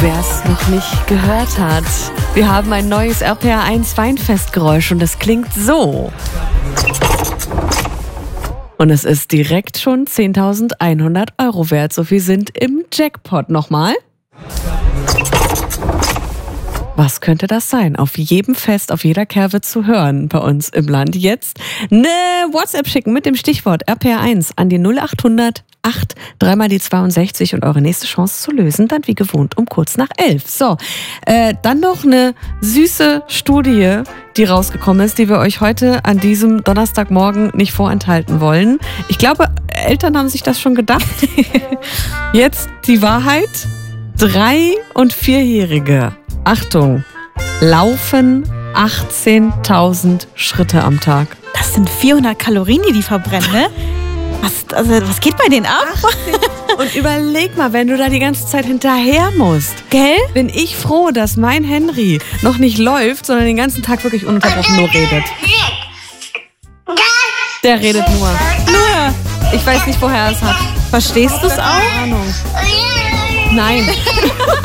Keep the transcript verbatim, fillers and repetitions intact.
Wer es noch nicht gehört hat, wir haben ein neues R P R eins Weinfestgeräusch und das klingt so. Und es ist direkt schon zehntausendeinhundert Euro wert. So viel sind im Jackpot. Nochmal. Was könnte das sein? Auf jedem Fest, auf jeder Kerwe zu hören bei uns im Land. Jetzt eine WhatsApp schicken mit dem Stichwort R P R eins an die null acht hundert acht, dreimal die zweiundsechzig und eure nächste Chance zu lösen, dann wie gewohnt um kurz nach elf. So, äh, dann noch eine süße Studie, die rausgekommen ist, die wir euch heute an diesem Donnerstagmorgen nicht vorenthalten wollen. Ich glaube, Eltern haben sich das schon gedacht. Jetzt die Wahrheit. Drei- und Vierjährige, Achtung, laufen achtzehntausend Schritte am Tag. Das sind vierhundert Kalorien, die die verbrennen, ne? Was, also, was geht bei denen ab? Und überleg mal, wenn du da die ganze Zeit hinterher musst. Gell? Bin ich froh, dass mein Henry noch nicht läuft, sondern den ganzen Tag wirklich ununterbrochen nur redet. Der redet nur. Nur. Ich weiß nicht, woher er es hat. Verstehst du es auch? Keine Ahnung. Nein.